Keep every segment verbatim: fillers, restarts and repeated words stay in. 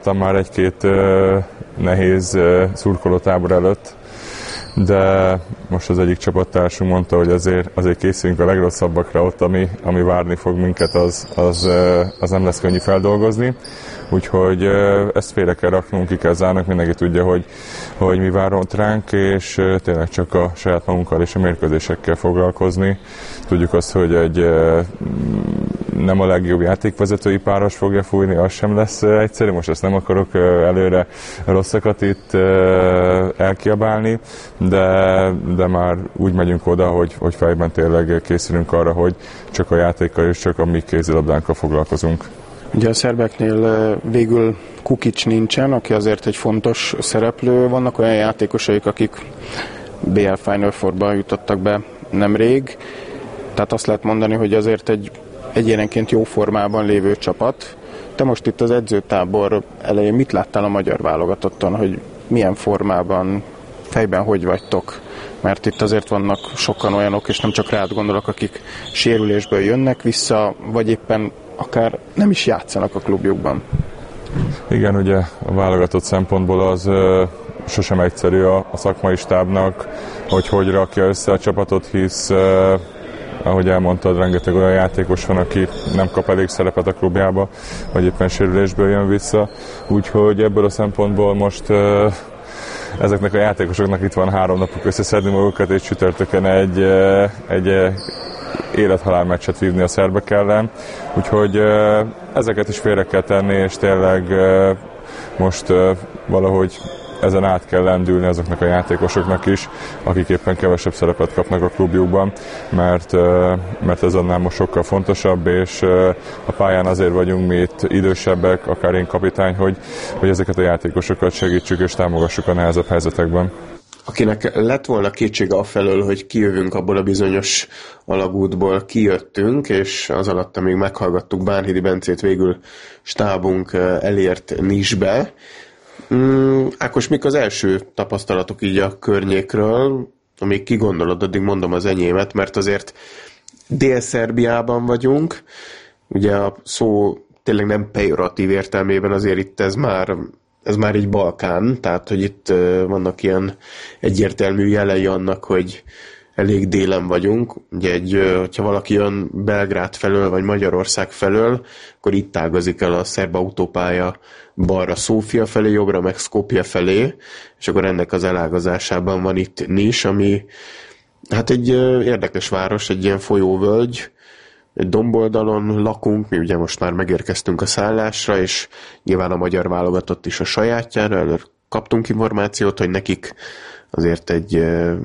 Már egy-két uh, nehéz uh, szurkolótábor előtt, de most az egyik csapattársunk mondta, hogy azért, azért készülünk a legrosszabbakra ott, ami, ami várni fog minket, az, az, uh, az nem lesz könnyű feldolgozni. Úgyhogy uh, ezt félre kell raknunk, ki kell zárnunk, mindenki tudja, hogy, hogy mi vár ott ránk, és uh, tényleg csak a saját magunkkal és a mérkőzésekkel foglalkozni. Tudjuk azt, hogy egy uh, nem a legjobb játékvezetői páros fogja fújni, az sem lesz egyszerű, most ezt nem akarok előre rosszakat itt elkiabálni, de, de már úgy megyünk oda, hogy, hogy fejben tényleg készülünk arra, hogy csak a játékkal és csak a mi kézilabdánkkal foglalkozunk. Ugye a szerbeknél végül Kukic nincsen, aki azért egy fontos szereplő, vannak olyan játékosaik, akik bé el Final Fourba jutottak be nemrég, tehát azt lehet mondani, hogy azért egy egyénenként jó formában lévő csapat. Te most itt az edzőtábor elején mit láttál a magyar válogatotton, hogy milyen formában, fejben hogy vagytok? Mert itt azért vannak sokan olyanok, és nem csak rád gondolok, akik sérülésből jönnek vissza, vagy éppen akár nem is játszanak a klubjukban. Igen, ugye a válogatott szempontból az ö, sosem egyszerű a, a szakmai stábnak, hogy hogy rakja össze a csapatot, hisz ö, ahogy elmondtad, rengeteg olyan játékos van, aki nem kap elég szerepet a klubjába, vagy éppen sérülésből jön vissza. Úgyhogy ebből a szempontból most uh, ezeknek a játékosoknak itt van három napuk összeszedni magukat, és csütörtökön egy, uh, egy uh, élethalál meccset vívni a szerbek ellen. Úgyhogy uh, ezeket is félre kell tenni, és tényleg uh, most uh, valahogy ezen át kell lendülni azoknak a játékosoknak is, akik éppen kevesebb szerepet kapnak a klubjukban, mert, mert ez annál most sokkal fontosabb, és a pályán azért vagyunk mi itt idősebbek, akár én kapitány, hogy, hogy ezeket a játékosokat segítsük és támogassuk a nehezebb helyzetekben. Akinek lett volna kétsége afelől, hogy kijövünk abból a bizonyos alagútból, kijöttünk, és az alatt, amíg meghallgattuk Bánhidi Bencét, végül stábunk elért Nisbe. Mm, Ákos, mik az első tapasztalatok így a környékről? Amíg kigondolod, addig mondom az enyémet, mert azért Dél-Szerbiában vagyunk, ugye a szó tényleg nem pejoratív értelmében, azért itt ez már, ez már egy Balkán, tehát hogy itt vannak ilyen egyértelmű jelei annak, hogy elég délen vagyunk. Ugye egy, hogyha valaki jön Belgrád felől, vagy Magyarország felől, akkor itt ágazik el a szerb autópálya balra Szófia felé, jobbra meg Skopje felé, és akkor ennek az elágazásában van itt Nis, ami hát egy érdekes város, egy ilyen folyóvölgy, egy domboldalon lakunk, mi ugye most már megérkeztünk a szállásra, és nyilván a magyar válogatott is a sajátjára, előbb kaptunk információt, hogy nekik azért egy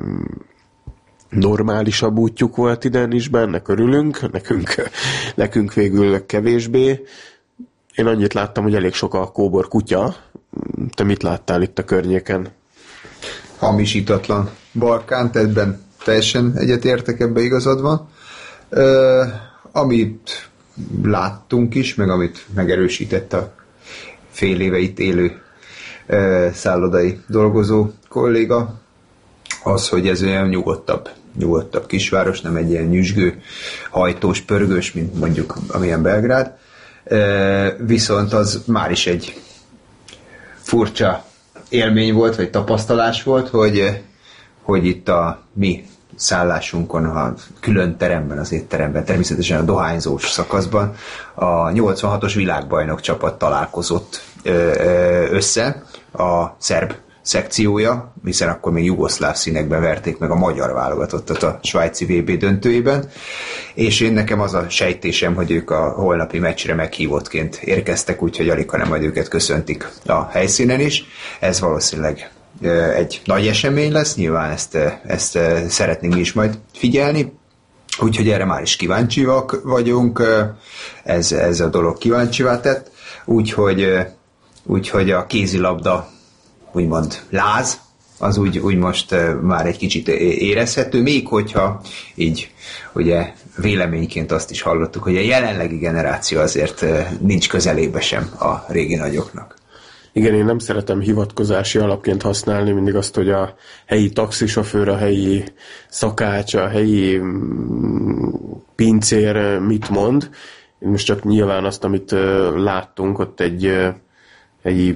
normálisabb útjuk volt ide is, ennek örülünk, nekünk, nekünk végül kevésbé. Én annyit láttam, hogy elég sok a kóbor kutya. Te mit láttál itt a környéken? Hamisítatlan Balkán, ebben teljesen egyetértek, ebbe igazad van. Uh, amit láttunk is, meg amit megerősített a fél éve itt élő uh, szállodai dolgozó kolléga, az, hogy ez olyan nyugodtabb, nyugodtabb kisváros, nem egy ilyen nyüzsgő, hajtós, pörgős, mint mondjuk amilyen Belgrád. Uh, viszont az már is egy furcsa élmény volt, vagy tapasztalás volt, hogy, hogy itt a mi szállásunkon, a külön teremben, az étteremben, természetesen a dohányzós szakaszban a nyolcvanhatos világbajnok csapat találkozott össze, a szerb szekciója, hiszen akkor még jugoszláv színekben verték meg a magyar válogatottat a svájci vé bé döntőjében, és én nekem az a sejtésem, hogy ők a holnapi meccsre meghívottként érkeztek, úgyhogy alig, hanem majd őket köszöntik a helyszínen is. Ez valószínűleg egy nagy esemény lesz, nyilván ezt, ezt szeretnénk mi is majd figyelni, úgyhogy erre már is kíváncsiak vagyunk, ez, ez a dolog kíváncsivá tett, úgyhogy, úgyhogy a kézilabda úgymond láz, az úgy, úgy most már egy kicsit érezhető, még hogyha így ugye véleményként azt is hallottuk, hogy a jelenlegi generáció azért nincs közelébe sem a régi nagyoknak. Igen, én nem szeretem hivatkozási alapként használni mindig azt, hogy a helyi taxisofőr, a helyi szakács, a helyi pincér mit mond. Én most csak nyilván azt, amit láttunk, ott egy, egy